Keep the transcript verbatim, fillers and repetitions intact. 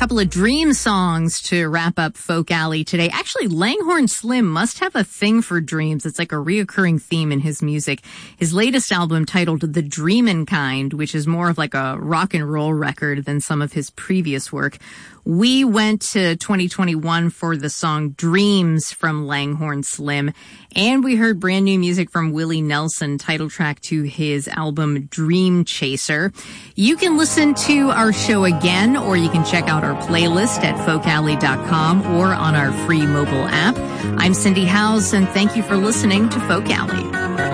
couple of dream songs to wrap up Folk Alley today. Actually, Langhorne Slim must have a thing for dreams. It's like a reoccurring theme in his music. His latest album, titled The Dreamin' Kind, which is more of like a rock and roll record than some of his previous work. We went to twenty twenty-one for the song Dreams from Langhorne Slim, and we heard brand new music from Willie Nelson, title track to his album Dream Chaser. You can listen to our show again, or you can check out our playlist at folk alley dot com or on our free mobile app. I'm Cindy Howes, and thank you for listening to Folk Alley.